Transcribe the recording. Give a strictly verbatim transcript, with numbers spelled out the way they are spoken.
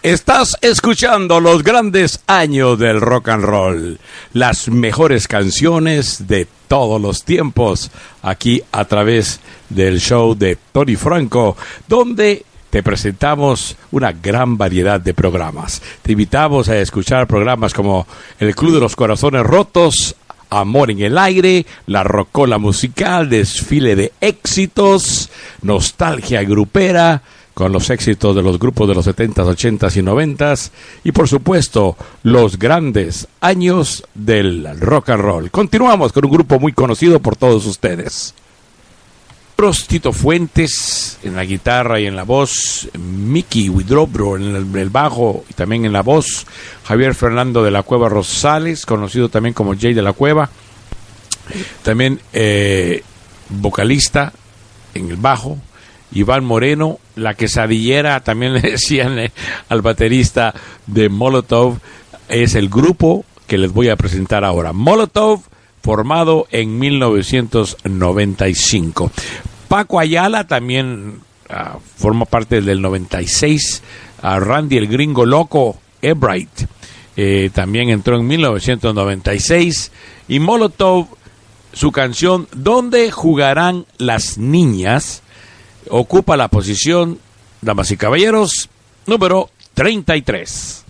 Estás escuchando los grandes años del rock and roll, las mejores canciones de todos los tiempos, aquí a través del show de Tony Franco, donde te presentamos una gran variedad de programas. Te invitamos a escuchar programas como El Club de los Corazones Rotos, Amor en el Aire, La Rocola Musical, Desfile de Éxitos, Nostalgia Grupera, con los éxitos de los grupos de los setentas, ochentas y noventas, y por supuesto, los grandes años del rock and roll. Continuamos con un grupo muy conocido por todos ustedes. Tito Fuentes en la guitarra y en la voz, Mickey Widrobro en el, el bajo y también en la voz, Javier Fernando de la Cueva Rosales, conocido también como Jay de la Cueva, también eh, vocalista en el bajo, Iván Moreno, la quesadillera, también le decían eh, al baterista de Molotov. Es el grupo que les voy a presentar ahora. Molotov, formado en mil novecientos noventa y cinco. Paco Ayala también uh, forma parte del noventa y seis. Uh, Randy el Gringo Loco Ebright eh, también entró en mil novecientos noventa y seis. Y Molotov, su canción ¿Dónde jugarán las niñas?, ocupa la posición, damas y caballeros, número treinta y tres.